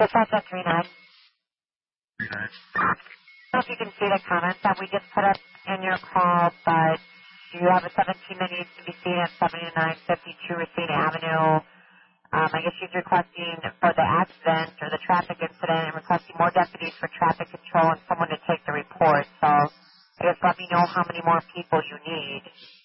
Dispatch at 39. 39. I don't know if you can see the comments that we just put up in your call, but you have a 17 that needs to be seen at 7952 Racine Avenue. I guess she's requesting for the accident or the traffic incident and requesting more deputies for traffic control and someone to take the report. So I guess let me know how many more people you need.